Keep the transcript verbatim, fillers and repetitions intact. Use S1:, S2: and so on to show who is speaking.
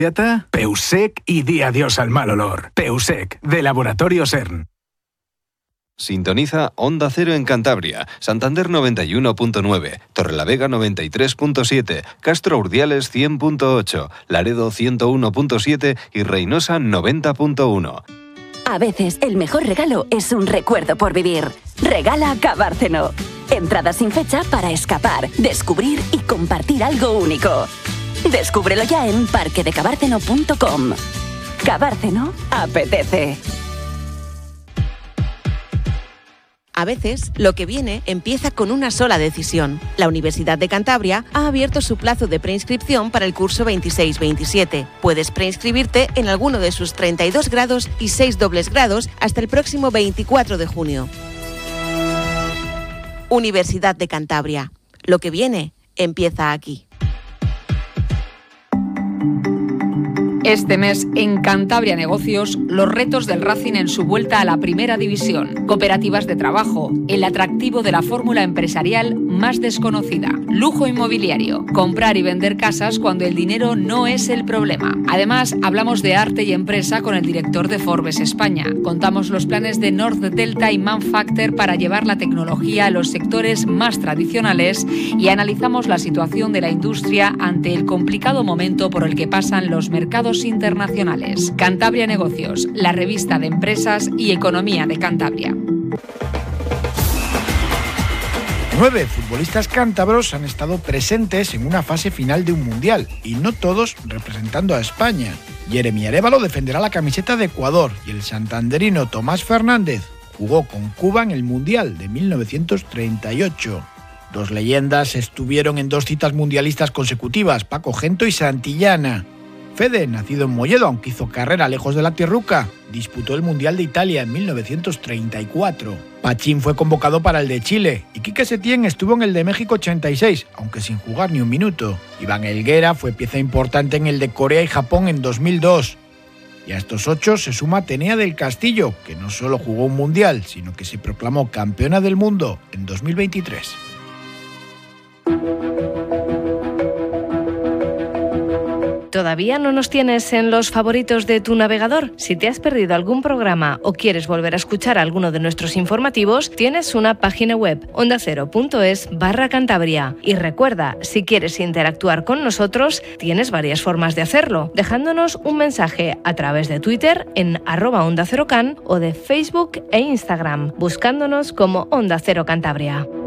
S1: Peusec y di adiós al mal olor. Peusec, de Laboratorio CERN.
S2: Sintoniza Onda Cero en Cantabria, Santander noventa y uno punto nueve, Torrelavega noventa y tres punto siete, Castro Urdiales cien punto ocho, Laredo ciento uno punto siete y Reynosa noventa punto uno.
S3: A veces el mejor regalo es un recuerdo por vivir. Regala Cabárceno. Entrada sin fecha para escapar, descubrir y compartir algo único. Descúbrelo ya en parque de cabárceno punto com. Cabárceno apetece.
S4: A veces, lo que viene empieza con una sola decisión. La Universidad de Cantabria ha abierto su plazo de preinscripción para el curso veintiséis veintisiete. Puedes preinscribirte en alguno de sus treinta y dos grados y seis dobles grados hasta el próximo veinticuatro de junio. Universidad de Cantabria. Lo que viene empieza aquí.
S5: Este mes, en Cantabria Negocios, los retos del Racing en su vuelta a la primera división. Cooperativas de trabajo, el atractivo de la fórmula empresarial más desconocida. Lujo inmobiliario, comprar y vender casas cuando el dinero no es el problema. Además, hablamos de arte y empresa con el director de Forbes España. Contamos los planes de North Delta y Manfactor para llevar la tecnología a los sectores más tradicionales y analizamos la situación de la industria ante el complicado momento por el que pasan los mercados internacionales. Cantabria Negocios, la revista de empresas y economía de Cantabria.
S6: Nueve futbolistas cántabros han estado presentes en una fase final de un mundial y no todos representando a España. Jeremy Arévalo defenderá la camiseta de Ecuador y el santanderino Tomás Fernández jugó con Cuba en el mundial de mil novecientos treinta y ocho. Dos leyendas estuvieron en dos citas mundialistas consecutivas, Paco Gento y Santillana. Fede, nacido en Molledo, aunque hizo carrera lejos de la tierruca, disputó el Mundial de Italia en mil novecientos treinta y cuatro. Pachín fue convocado para el de Chile y Quique Setién estuvo en el de México ochenta y seis, aunque sin jugar ni un minuto. Iván Helguera fue pieza importante en el de Corea y Japón en dos mil dos. Y a estos ocho se suma Tenea del Castillo, que no solo jugó un Mundial, sino que se proclamó campeona del mundo en dos mil veintitrés.
S7: ¿Todavía no nos tienes en los favoritos de tu navegador? Si te has perdido algún programa o quieres volver a escuchar alguno de nuestros informativos, tienes una página web, ondacero.es barra Cantabria. Y recuerda, si quieres interactuar con nosotros, tienes varias formas de hacerlo, dejándonos un mensaje a través de Twitter en arroba Onda Cero Can o de Facebook e Instagram, buscándonos como Onda Cero Cantabria.